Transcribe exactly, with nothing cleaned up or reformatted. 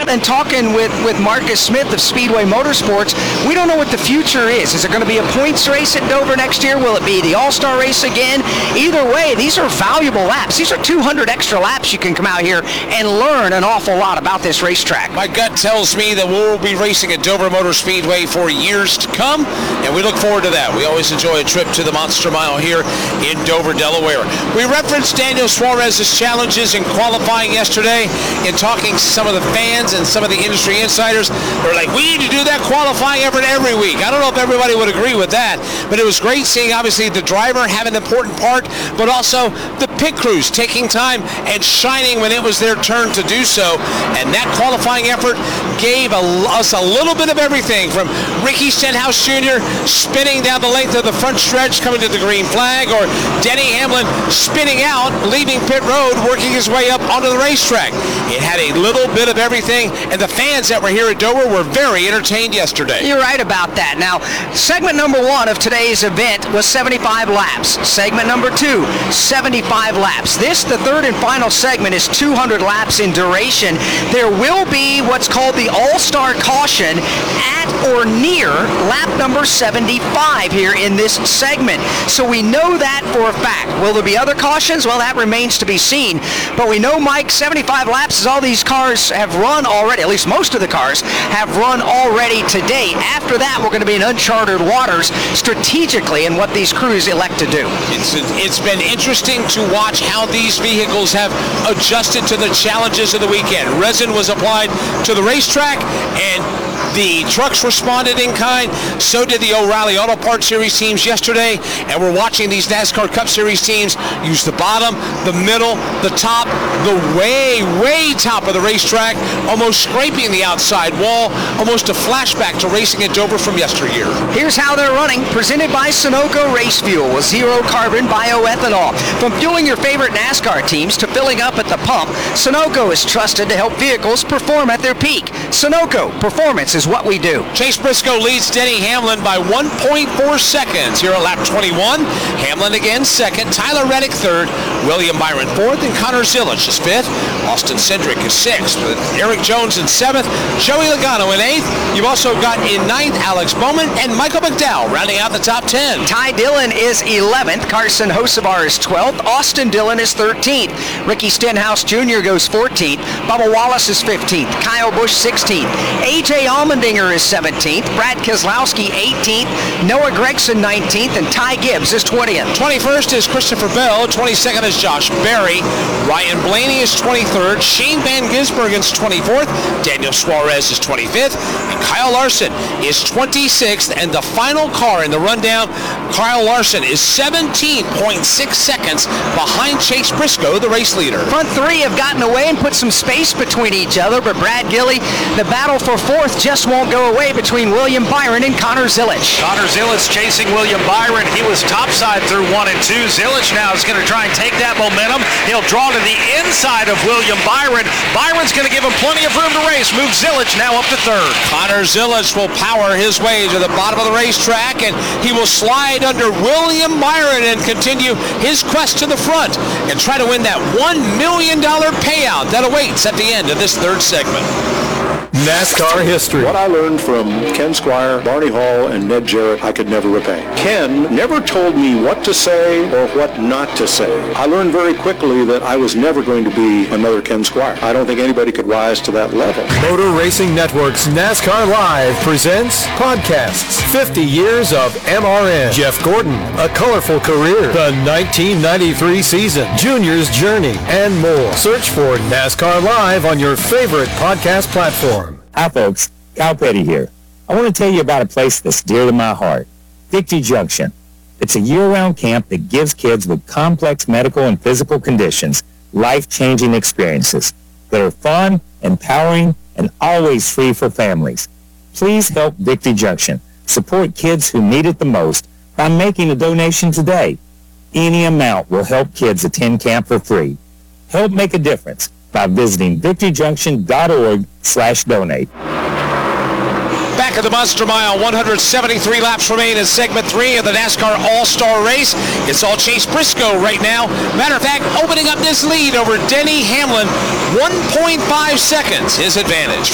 and talking with, with Marcus Smith of Speedway Motorsports, we don't know what the future is. Is it going to be a points race at Dover next year? Will it be the All-Star race again? Either way, these are valuable laps. These are two hundred extra laps you can come out here and learn an awful lot about this racetrack. My gut tells me that we'll be racing at Dover Motor Speedway for years to come, and we look forward to that. We always enjoy a trip to the Monster Mile here in Dover, Delaware. We referenced Daniel Suarez's challenges in qualifying yesterday in talking to some of the fans and some of the industry insiders. They're like, we need to do that qualifying effort every week. I don't know if everybody would agree with that, but it was great seeing, obviously, the driver have an important part, but also the pit crews taking time and shining when it was their turn to do so. And that qualifying effort gave a, us a little bit of everything, from Ricky Stenhouse Junior spinning down the length of the front stretch coming to the green flag, or Denny Hamlin spinning out, leaving pit road, working his way up onto the racetrack. It had a little bit of everything, and the fans that were here at Dover were very entertained yesterday. You're right about that. Now, segment number one of today's event was seventy-five laps. Segment number two, seventy-five laps. This, the third and final segment, is two hundred laps in duration. There will be what's called the All-Star Caution at or near lap number seventy-five here in this segment. So we know that for a fact. Will there be other cautions? Well, that remains to be seen. But we know, Mike, seventy-five laps is all these cars have run already. At least most of the cars have run already today. After that, we're going to be in uncharted waters strategically in what these crews elect to do. It's, it's been interesting to watch how these vehicles have adjusted to the challenges of the weekend. Resin was applied to the racetrack, and the trucks responded in kind. So did the O'Reilly Auto Parts Series teams yesterday, and we're watching these NASCAR Cup Series teams use the bottom, the middle, the top, the way, way top of the racetrack, almost scraping the outside wall, almost a flashback to racing at Dover from yesteryear. Here's how they're running, presented by Sunoco Race Fuel with zero carbon bioethanol. From fueling your favorite NASCAR teams to filling up at the pump, Sunoco is trusted to help vehicles perform at their peak. Sunoco, performance is what we do. Chase Briscoe leads Denny Hamlin by one point four seconds here at lap twenty-one. Hamlin again second, Tyler Reddick third, William Byron fourth, and Connor Zilisch is fifth. Austin Cindric is sixth, with Eric Jones in seventh, Joey Logano in eighth. You've also got in ninth Alex Bowman and Michael McDowell rounding out the top ten. Ty Dillon is eleventh, Carson Hocevar is twelfth, Austin Dillon is thirteenth, Ricky Stenhouse Junior goes fourteenth, Bubba Wallace is fifteenth, Kyle Busch sixteenth, A J Allmendinger is seventeenth, Brad Keselowski eighteenth, Noah Gragson nineteenth, and Ty Gibbs is twentieth. twenty-first is Christopher Bell, twenty-second is Josh Berry, Ryan Blaney is twenty-third, Shane Van Gisbergen's twenty-fourth, Daniel Suarez is twenty-fifth, and Kyle Larson is twenty-sixth, and the final car in the rundown, Kyle Larson is seventeen point six seconds behind Chase Briscoe, the race leader. Front three have gotten away and put some space between each other, but Brad Gilly, the battle for fourth just won't go away between William Byron and Connor Zilisch. Connor Zilisch chasing William Byron. He was topside through one and two. Zilisch now is going to try and take that momentum. He'll draw to the inside of William Byron. Byron's going to give him plenty of room to race. Move Zilisch now up to third. Connor Zilisch will power his way to the bottom of the racetrack, and he will slide under William Byron and continue his quest to the front and try to win that one million dollars payout that awaits at the end of this third segment. NASCAR history. What I learned from Ken Squire, Barney Hall, and Ned Jarrett, I could never repay. Ken never told me what to say or what not to say. I learned very quickly that I was never going to be another Ken Squire. I don't think anybody could rise to that level. Motor Racing Network's NASCAR Live presents podcasts. fifty years of M R N. Jeff Gordon, A Colorful Career. The nineteen ninety-three season. Junior's Journey, and more. Search for NASCAR Live on your favorite podcast platform. Hi folks, Kyle Petty here. I want to tell you about a place that's dear to my heart, Dicty Junction. It's a year-round camp that gives kids with complex medical and physical conditions life-changing experiences that are fun, empowering, and always free for families. Please help Dicty Junction support kids who need it the most by making a donation today. Any amount will help kids attend camp for free. Help make a difference by visiting victory junction dot org slash donate. Back at the Monster Mile, one hundred seventy-three laps remain in segment three of the NASCAR All-Star Race. It's all Chase Briscoe right now. Matter of fact, opening up this lead over Denny Hamlin, one point five seconds his advantage.